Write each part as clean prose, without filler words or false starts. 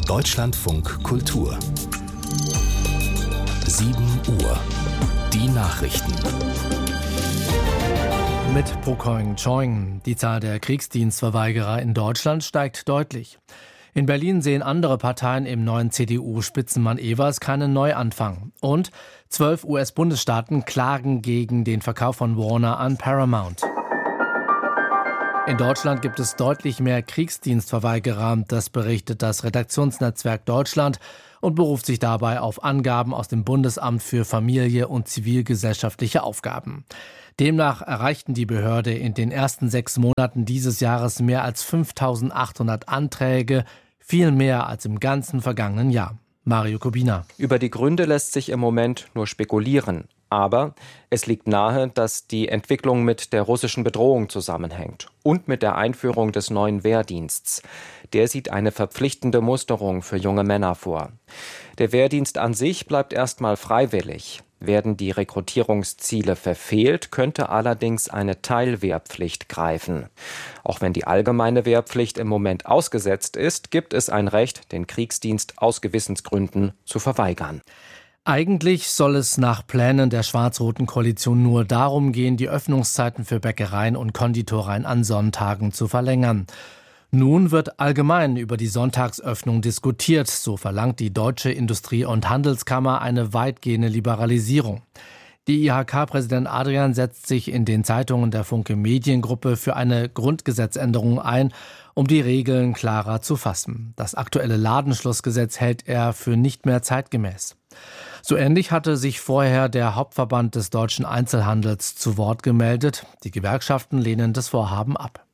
Deutschlandfunk Kultur 7 Uhr. Die Nachrichten. Mit Prokoing Choing. Die Zahl der Kriegsdienstverweigerer in Deutschland steigt deutlich. In Berlin sehen andere Parteien im neuen CDU-Spitzenmann Evers keinen Neuanfang. Und 12 US-Bundesstaaten klagen gegen den Verkauf von Warner an Paramount. In Deutschland gibt es deutlich mehr Kriegsdienstverweigerer, das berichtet das Redaktionsnetzwerk Deutschland und beruft sich dabei auf Angaben aus dem Bundesamt für Familie und zivilgesellschaftliche Aufgaben. Demnach erreichten die Behörde in den ersten 6 Monaten dieses Jahres mehr als 5.800 Anträge, viel mehr als im ganzen vergangenen Jahr. Mario Kubina. Über die Gründe lässt sich im Moment nur spekulieren. Aber es liegt nahe, dass die Entwicklung mit der russischen Bedrohung zusammenhängt und mit der Einführung des neuen Wehrdienstes. Der sieht eine verpflichtende Musterung für junge Männer vor. Der Wehrdienst an sich bleibt erstmal freiwillig. Werden die Rekrutierungsziele verfehlt, könnte allerdings eine Teilwehrpflicht greifen. Auch wenn die allgemeine Wehrpflicht im Moment ausgesetzt ist, gibt es ein Recht, den Kriegsdienst aus Gewissensgründen zu verweigern. Eigentlich soll es nach Plänen der schwarz-roten Koalition nur darum gehen, die Öffnungszeiten für Bäckereien und Konditoreien an Sonntagen zu verlängern. Nun wird allgemein über die Sonntagsöffnung diskutiert, so verlangt die Deutsche Industrie- und Handelskammer eine weitgehende Liberalisierung. Die IHK-Präsident Adrian setzt sich in den Zeitungen der Funke Mediengruppe für eine Grundgesetzänderung ein, um die Regeln klarer zu fassen. Das aktuelle Ladenschlussgesetz hält er für nicht mehr zeitgemäß. So ähnlich hatte sich vorher der Hauptverband des deutschen Einzelhandels zu Wort gemeldet. Die Gewerkschaften lehnen das Vorhaben ab.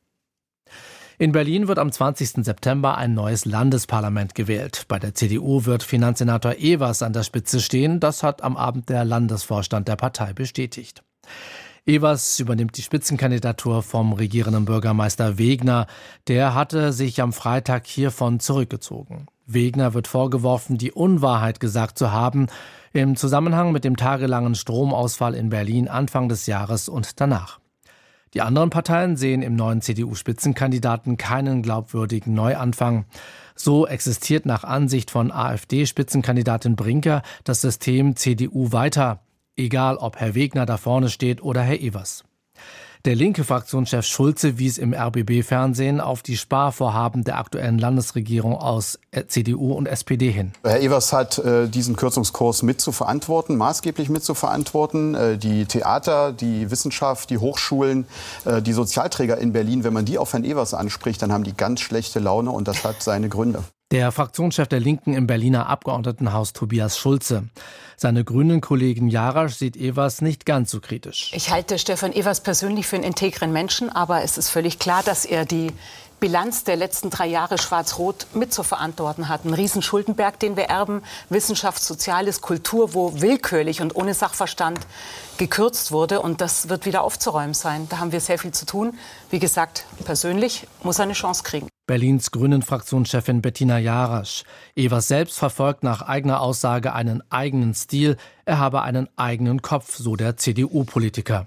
In Berlin wird am 20. September ein neues Landesparlament gewählt. Bei der CDU wird Finanzsenator Evers an der Spitze stehen. Das hat am Abend der Landesvorstand der Partei bestätigt. Evers übernimmt die Spitzenkandidatur vom regierenden Bürgermeister Wegner. Der hatte sich am Freitag hiervon zurückgezogen. Wegner wird vorgeworfen, die Unwahrheit gesagt zu haben im Zusammenhang mit dem tagelangen Stromausfall in Berlin Anfang des Jahres und danach. Die anderen Parteien sehen im neuen CDU-Spitzenkandidaten keinen glaubwürdigen Neuanfang. So existiert nach Ansicht von AfD-Spitzenkandidatin Brinker das System CDU weiter, egal ob Herr Wegner da vorne steht oder Herr Evers. Der linke Fraktionschef Schulze wies im RBB-Fernsehen auf die Sparvorhaben der aktuellen Landesregierung aus CDU und SPD hin. Herr Evers hat diesen Kürzungskurs maßgeblich mitzuverantworten. Die Theater, die Wissenschaft, die Hochschulen, die Sozialträger in Berlin, wenn man die auf Herrn Evers anspricht, dann haben die ganz schlechte Laune und das hat seine Gründe. Der Fraktionschef der Linken im Berliner Abgeordnetenhaus Tobias Schulze. Seine grünen Kollegin Jarasch sieht Evers nicht ganz so kritisch. Ich halte Stefan Evers persönlich für einen integren Menschen, aber es ist völlig klar, dass er die Bilanz der letzten 3 Jahre Schwarz-Rot mit zu verantworten hat. Ein Riesenschuldenberg, den wir erben, Wissenschaft, Soziales, Kultur, wo willkürlich und ohne Sachverstand gekürzt wurde. Und das wird wieder aufzuräumen sein. Da haben wir sehr viel zu tun. Wie gesagt, persönlich muss er eine Chance kriegen. Berlins Grünen-Fraktionschefin Bettina Jarasch. Evers selbst verfolgt nach eigener Aussage einen eigenen Stil. Er habe einen eigenen Kopf, so der CDU-Politiker.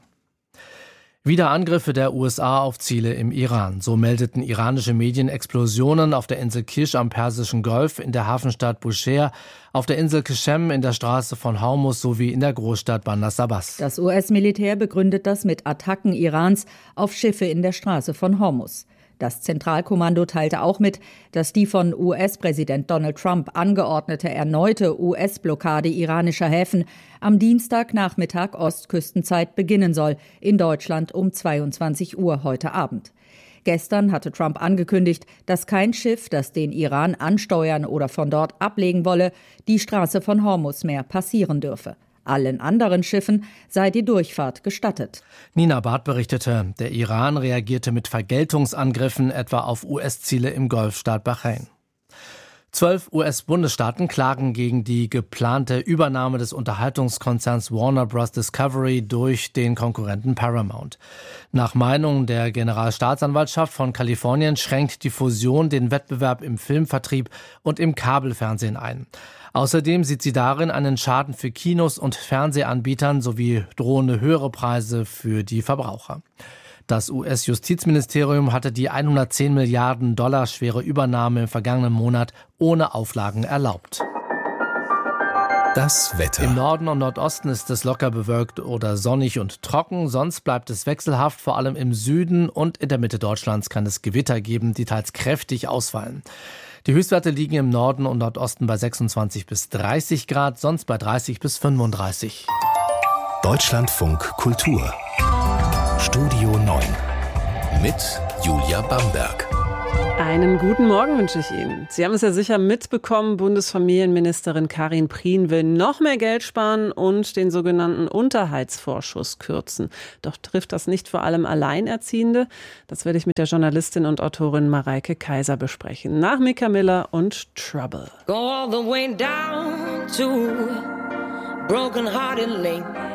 Wieder Angriffe der USA auf Ziele im Iran. So meldeten iranische Medien Explosionen auf der Insel Kish am Persischen Golf, in der Hafenstadt Bushehr, auf der Insel Qeshem, in der Straße von Hormuz sowie in der Großstadt Bandar Abbas. Das US-Militär begründet das mit Attacken Irans auf Schiffe in der Straße von Hormuz. Das Zentralkommando teilte auch mit, dass die von US-Präsident Donald Trump angeordnete erneute US-Blockade iranischer Häfen am Dienstagnachmittag Ostküstenzeit beginnen soll, in Deutschland um 22 Uhr heute Abend. Gestern hatte Trump angekündigt, dass kein Schiff, das den Iran ansteuern oder von dort ablegen wolle, die Straße von Hormuz mehr passieren dürfe. Allen anderen Schiffen sei die Durchfahrt gestattet. Nina Barth berichtete, der Iran reagierte mit Vergeltungsangriffen etwa auf US-Ziele im Golfstaat Bahrain. 12 US-Bundesstaaten klagen gegen die geplante Übernahme des Unterhaltungskonzerns Warner Bros. Discovery durch den Konkurrenten Paramount. Nach Meinung der Generalstaatsanwaltschaft von Kalifornien schränkt die Fusion den Wettbewerb im Filmvertrieb und im Kabelfernsehen ein. Außerdem sieht sie darin einen Schaden für Kinos und Fernsehanbietern sowie drohende höhere Preise für die Verbraucher. Das US-Justizministerium hatte die 110 Milliarden Dollar schwere Übernahme im vergangenen Monat ohne Auflagen erlaubt. Das Wetter. Im Norden und Nordosten ist es locker bewölkt oder sonnig und trocken. Sonst bleibt es wechselhaft. Vor allem im Süden und in der Mitte Deutschlands kann es Gewitter geben, die teils kräftig ausfallen. Die Höchstwerte liegen im Norden und Nordosten bei 26 bis 30 Grad, sonst bei 30 bis 35. Deutschlandfunk Kultur. Studio 9. Mit Julia Bamberg. Einen guten Morgen wünsche ich Ihnen. Sie haben es ja sicher mitbekommen, Bundesfamilienministerin Karin Prien will noch mehr Geld sparen und den sogenannten Unterhaltsvorschuss kürzen. Doch trifft das nicht vor allem Alleinerziehende? Das werde ich mit der Journalistin und Autorin Mareike Kaiser besprechen. Nach Mika Miller und Trouble. Go all the way down to broken hearted lane.